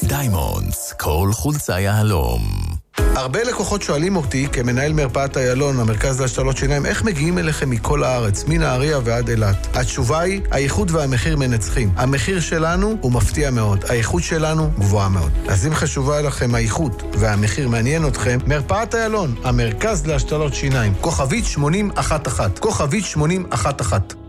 דיימונדס, כל חולצה יהלום. הרבה לקוחות שואלים אותי, כמנהל מרפאת איילון, המרכז להשתלות שיניים, איך מגיעים אליכם מכל הארץ, מנהריה ועד אילת? התשובה היא, האיכות והמחיר מנצחים. המחיר שלנו הוא מפתיע מאוד, האיכות שלנו גבוהה מאוד. אז אם חשובה לכם האיכות והמחיר מעניין אתכם, מרפאת איילון, המרכז להשתלות שיניים, כוכבית 8011, כוכבית 8011.